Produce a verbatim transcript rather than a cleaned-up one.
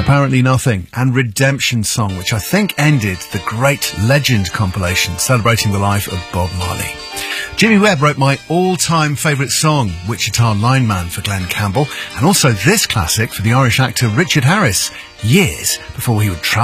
Apparently Nothing, and Redemption Song, which I think ended the Great Legend compilation celebrating the life of Bob Marley. Jimmy Webb wrote my all-time favourite song, Wichita Lineman, for Glenn Campbell, and also this classic for the Irish actor Richard Harris, years before he would travel